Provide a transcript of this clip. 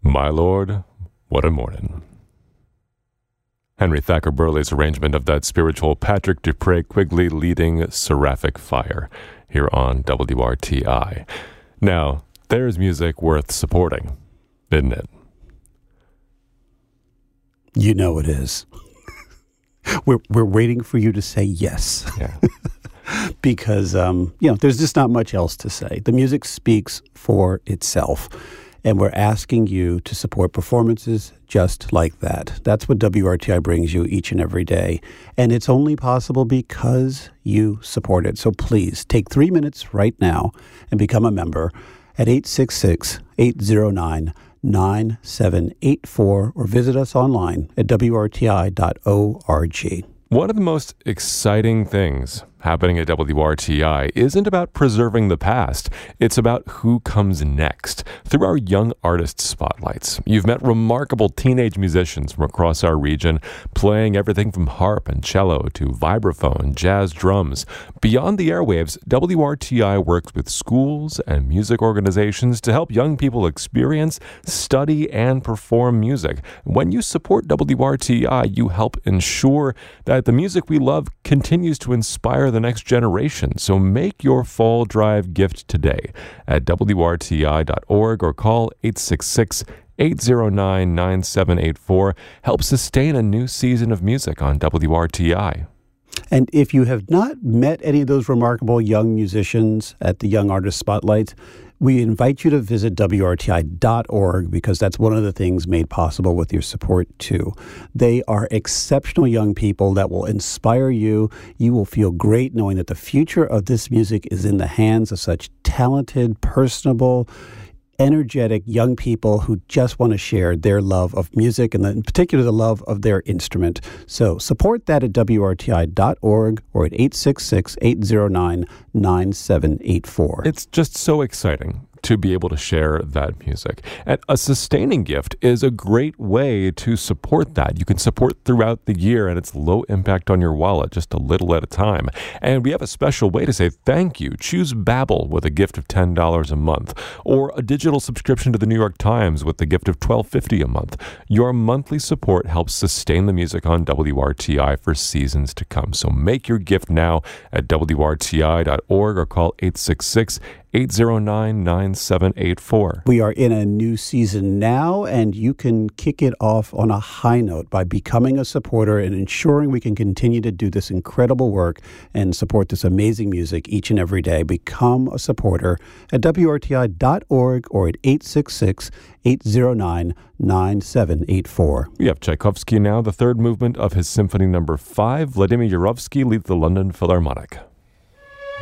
My Lord, what a morning. Henry Thacker Burley's arrangement of that spiritual Patrick Dupre Quigley leading Seraphic Fire here on WRTI. Now, there's music worth supporting, isn't it? You know it is. We're waiting for you to say yes. Yeah. Because, there's just not much else to say. The music speaks for itself. And we're asking you to support performances just like that. That's what WRTI brings you each and every day. And it's only possible because you support it. So please take 3 minutes right now and become a member at 866-809-9784 or visit us online at WRTI.org. One of the most exciting things happening at WRTI isn't about preserving the past. It's about who comes next. Through our Young Artist Spotlights, you've met remarkable teenage musicians from across our region, playing everything from harp and cello to vibraphone, jazz drums. Beyond the airwaves, WRTI works with schools and music organizations to help young people experience, study, and perform music. When you support WRTI, you help ensure that the music we love continues to inspire the next generation. So make your fall drive gift today at WRTI.org or call 866-809-9784. Help sustain a new season of music on WRTI. And if you have not met any of those remarkable young musicians at the Young Artist Spotlight, we invite you to visit WRTI.org because that's one of the things made possible with your support, too. They are exceptional young people that will inspire you. You will feel great knowing that the future of this music is in the hands of such talented, personable, energetic young people who just want to share their love of music and in particular the love of their instrument. So support that at WRTI.org or at 866-809-9784. It's just so exciting to be able to share that music. And a sustaining gift is a great way to support that. You can support throughout the year, and it's low impact on your wallet, just a little at a time. And we have a special way to say thank you. Choose Babbel with a gift of $10 a month, or a digital subscription to the New York Times with the gift of $12.50 a month. Your monthly support helps sustain the music on WRTI for seasons to come. So make your gift now at WRTI.org or call 866-809-9784. We are in a new season now, and you can kick it off on a high note by becoming a supporter and ensuring we can continue to do this incredible work and support this amazing music each and every day. Become a supporter at WRTI.org or at 866-809-9784. We have Tchaikovsky now, the third movement of his Symphony No. 5. Vladimir Yarovsky leads the London Philharmonic.